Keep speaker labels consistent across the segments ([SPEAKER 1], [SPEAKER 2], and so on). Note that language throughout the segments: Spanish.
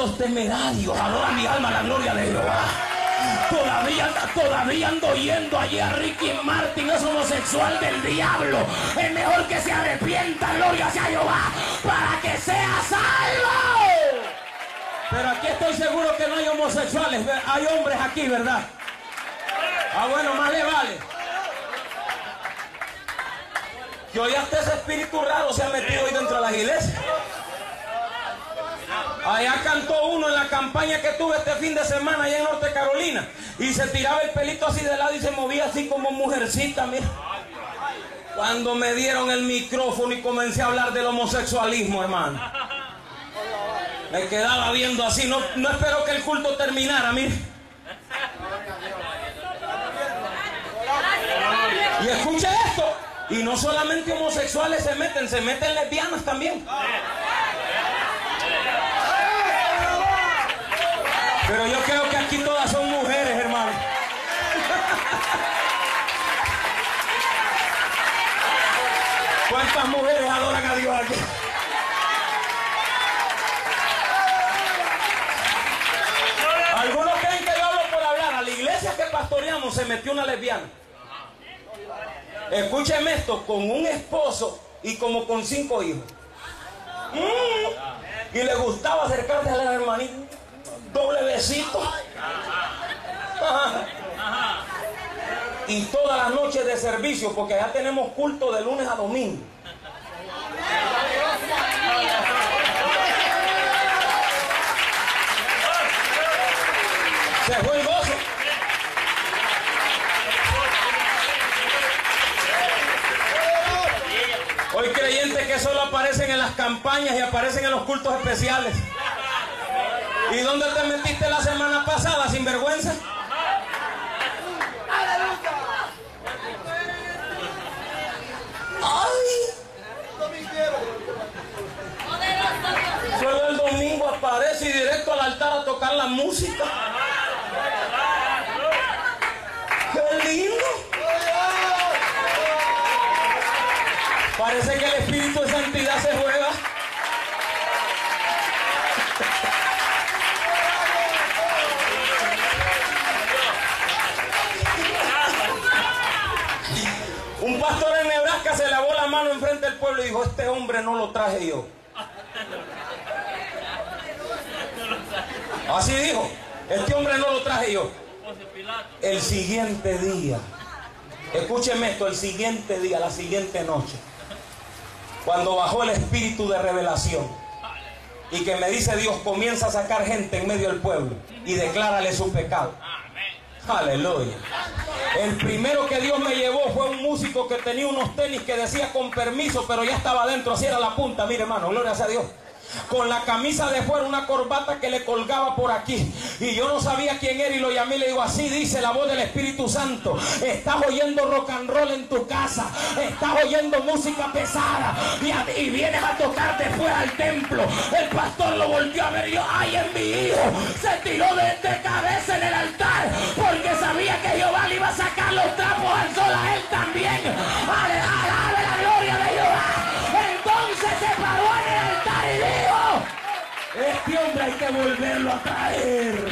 [SPEAKER 1] los temerarios. Adora mi alma la gloria de Jehová. Todavía ando yendo allí a Ricky Martin, es homosexual del diablo. Es mejor que se arrepienta, gloria sea Jehová, para que sea salvo. Pero aquí estoy seguro que no hay homosexuales, hay hombres aquí, ¿verdad? Ah, bueno, más le vale. Que hoy hasta ese espíritu raro se ha metido ahí dentro de las iglesias. Allá cantó uno en la campaña que tuve este fin de semana allá en Norte Carolina, y se tiraba el pelito así de lado y se movía así como mujercita, mira. Cuando me dieron el micrófono y comencé a hablar del homosexualismo, hermano, me quedaba viendo así, no espero que el culto terminara, mire. Y escuche esto, y no solamente homosexuales se meten lesbianas también. Pero yo creo que aquí todas son mujeres, hermano. ¿Cuántas mujeres adoran a Dios aquí? Algunos creen que yo hablo por hablar. A la iglesia que pastoreamos se metió una lesbiana. Escúcheme esto, con un esposo y como con 5 hijos. Y le gustaba acercarse a la hermanita. Doble besito. Y todas las noches de servicio, porque ya tenemos culto de lunes a domingo. Se fue el gozo. Hoy creyentes que solo aparecen en las campañas y aparecen en los cultos especiales. ¿Y dónde te metiste la semana pasada, sin vergüenza? ¡Ay! Solo el domingo aparece y directo al altar a tocar la música. ¡Qué lindo! Parece que el espíritu de santidad se juega. Un pastor en Nebraska se lavó la mano enfrente del pueblo y dijo: este hombre no lo traje yo. Así dijo: este hombre no lo traje yo. El siguiente día, escúcheme esto, el siguiente día, la siguiente noche, cuando bajó el espíritu de revelación y que me dice Dios: comienza a sacar gente en medio del pueblo y declárale su pecado. Aleluya. El primero que Dios me llevó fue un músico que tenía unos tenis que decía con permiso, pero ya estaba adentro, así era la punta, mire hermano, gloria a Dios. Con la camisa de fuera, una corbata que le colgaba por aquí, y yo no sabía quién era y lo llamé y le digo: así dice la voz del Espíritu Santo, estás oyendo rock and roll en tu casa, estás oyendo música pesada y vienes a tocar después al templo. El pastor lo volvió a ver y yo: ay, es mi hijo. Se tiró de cabeza en el altar porque sabía que Jehová le iba a sacar los trapos al sol a él también. Alabe la gloria de Jehová. Entonces se paró en el altar y dijo: este hombre hay que volverlo a traer.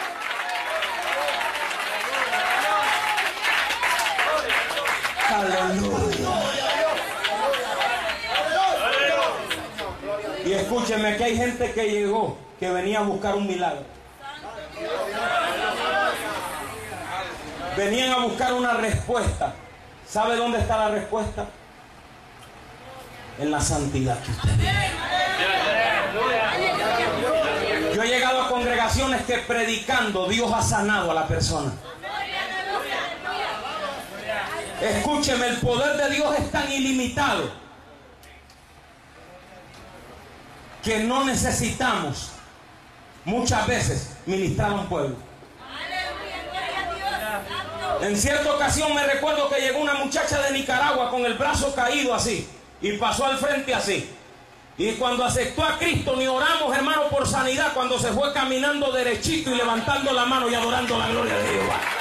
[SPEAKER 1] Aleluya. Y escúcheme que hay gente que llegó, que venía a buscar un milagro. Venían a buscar una respuesta. ¿Sabe dónde está la respuesta? En la santidad que usted vive. Yo he llegado a congregaciones que predicando Dios ha sanado a la persona. Escúcheme, el poder de Dios es tan ilimitado que no necesitamos muchas veces ministrar a un pueblo. En cierta ocasión me recuerdo que llegó una muchacha de Nicaragua con el brazo caído así y pasó al frente así. Y cuando aceptó a Cristo, ni oramos, hermano, por sanidad, cuando se fue caminando derechito y levantando la mano y adorando la gloria de Jehová.